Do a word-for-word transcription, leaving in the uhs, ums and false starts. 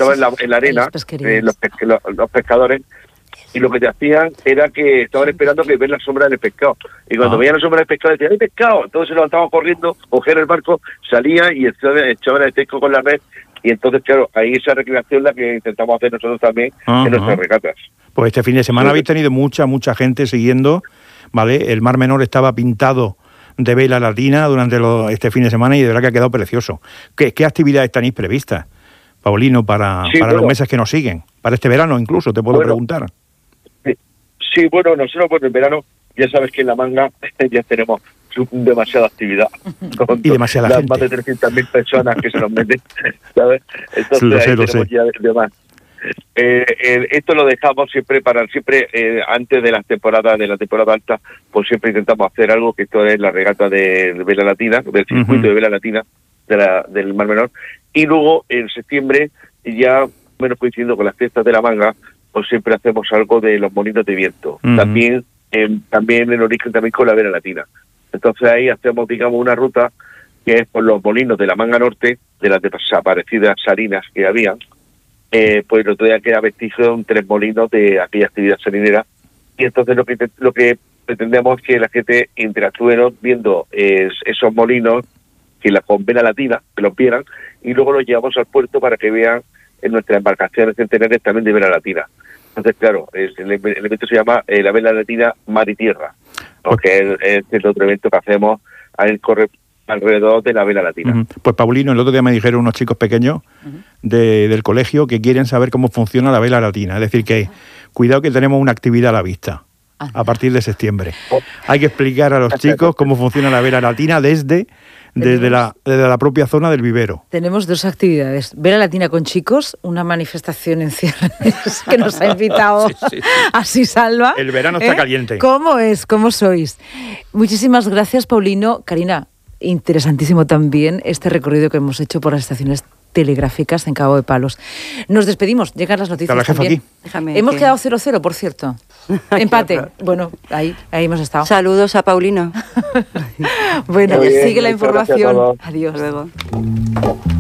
estaban sí, en, la, en la arena, en eh, los, pesque, los, los pescadores, y lo que te hacían era que estaban esperando que ver la sombra del pescado. Y cuando ah. veían la sombra del pescado, decían, ¡hay pescado! Entonces se levantaban corriendo, cogían el barco, salían y echaban el pesco con la red. Y entonces, claro, ahí esa recreación es la que intentamos hacer nosotros también uh-huh. en nuestras regatas. Pues este fin de semana sí. habéis tenido mucha, mucha gente siguiendo, ¿vale? El Mar Menor estaba pintado de vela latina durante lo, este fin de semana y de verdad que ha quedado precioso. ¿Qué, qué actividades tenéis previstas, Paulino, para, sí, para bueno. los meses que nos siguen? Para este verano incluso, te puedo bueno, preguntar. Sí, sí, bueno, nosotros por el verano, ya sabes que en La Manga ya tenemos demasiada actividad. Y demasiada las gente. Más de trescientas mil personas que se nos meten, ¿sabes? Entonces lo sé, ahí lo tenemos sé. ya de, de más. Eh, eh, esto lo dejamos siempre para siempre eh, antes de las temporadas de la temporada alta, pues siempre intentamos hacer algo, que esto es la regata de, de vela latina, del circuito uh-huh. de vela latina de la, del Mar Menor, y luego en septiembre, ya menos coincidiendo con las fiestas de La Manga, pues siempre hacemos algo de los molinos de viento, uh-huh. también eh, también en origen también con la vela latina. Entonces ahí hacemos, digamos, una ruta que es por los molinos de La Manga Norte, de las desaparecidas salinas que había. Eh, pues el otro día queda vestigio de tres molinos de aquella actividad salinera, y entonces lo que lo que pretendemos es que la gente interactúe viendo eh, esos molinos, que la con vela latina, que los vieran, y luego los llevamos al puerto para que vean en nuestras embarcaciones centenares también de vela latina. Entonces, claro, es, el, el evento se llama eh, la vela latina Mar y Tierra, porque es, es el otro evento que hacemos al correr alrededor de la vela latina. Uh-huh. Pues Paulino, el otro día me dijeron unos chicos pequeños uh-huh. de, del colegio que quieren saber cómo funciona la vela latina. Es decir, que cuidado que tenemos una actividad a la vista uh-huh. a partir de septiembre. Oh. Hay que explicar a los chicos cómo funciona la vela latina desde, desde, la, desde la propia zona del vivero. Tenemos dos actividades. Vela latina con chicos, una manifestación en cierres que nos ha invitado sí, sí, sí. así Salva. El verano está ¿Eh? caliente. ¿Cómo es? ¿Cómo sois? Muchísimas gracias, Paulino. Karina, interesantísimo también este recorrido que hemos hecho por las estaciones telegráficas en Cabo de Palos. Nos despedimos, llegan las noticias la jefa también. Aquí. Déjame hemos que... quedado cero cero, por cierto. Empate. Bueno, ahí, ahí hemos estado. Saludos a Paulino. Bueno, bien, sigue la información. Adiós. Luego.